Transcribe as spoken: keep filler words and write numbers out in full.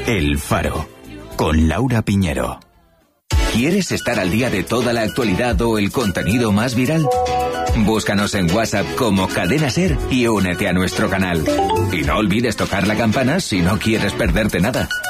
El Faro, con Laura Piñero. ¿Quieres estar al día de toda la actualidad o el contenido más viral? Búscanos en WhatsApp como Cadena SER y únete a nuestro canal. Y no olvides tocar la campana si no quieres perderte nada.